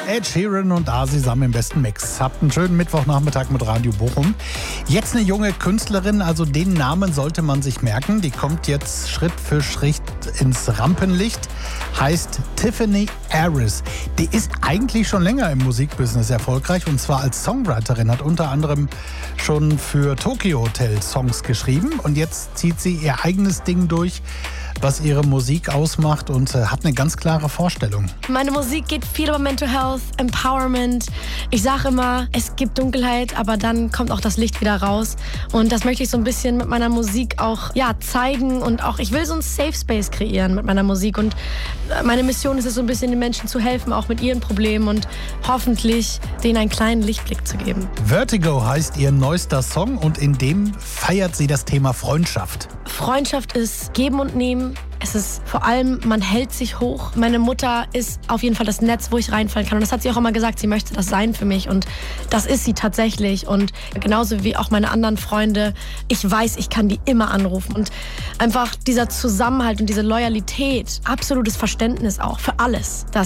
Ed Sheeran und da zusammen im besten Mix. Habt einen schönen Mittwochnachmittag mit Radio Bochum. Jetzt eine junge Künstlerin, also den Namen sollte man sich merken. Die kommt jetzt Schritt für Schritt ins Rampenlicht. Heißt Tiffany Harris. Die ist eigentlich schon länger im Musikbusiness erfolgreich und zwar als Songwriterin. Hat unter anderem schon für Tokyo Hotel Songs geschrieben und jetzt zieht sie ihr eigenes Ding durch, was ihre Musik ausmacht und hat eine ganz klare Vorstellung. Meine Musik geht viel über Mental Health, Empowerment. Ich sage immer, es gibt Dunkelheit, aber dann kommt auch das Licht wieder raus. Und das möchte ich so ein bisschen mit meiner Musik auch zeigen und auch, ich will so einen Safe Space kreieren mit meiner Musik und meine Mission ist es so ein bisschen, den Menschen zu helfen, auch mit ihren Problemen und hoffentlich denen einen kleinen Lichtblick zu geben. Vertigo heißt ihr neuester Song und in dem feiert sie das Thema Freundschaft. Freundschaft ist Geben und Nehmen. Es ist vor allem, man hält sich hoch. Meine Mutter ist auf jeden Fall das Netz, wo ich reinfallen kann. Und das hat sie auch immer gesagt, sie möchte das sein für mich. Und das ist sie tatsächlich. Und genauso wie auch meine anderen Freunde, ich weiß, ich kann die immer anrufen. Und einfach dieser Zusammenhalt und diese Loyalität, absolutes Verständnis auch für alles. Das